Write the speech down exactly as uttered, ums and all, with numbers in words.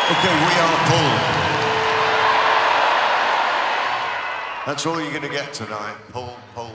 Okay, we are Pull. That's all you're going to get tonight. Pull, pull,